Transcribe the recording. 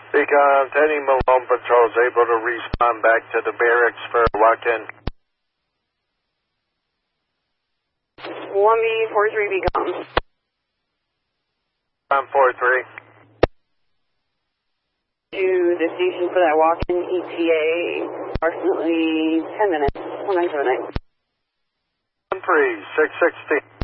Because any Malone patrol is able to respond back to the barracks for a walk-in. 1B43 become. 143. To the station for that walk-in ETA, approximately 10 minutes. 1979. 13, 616.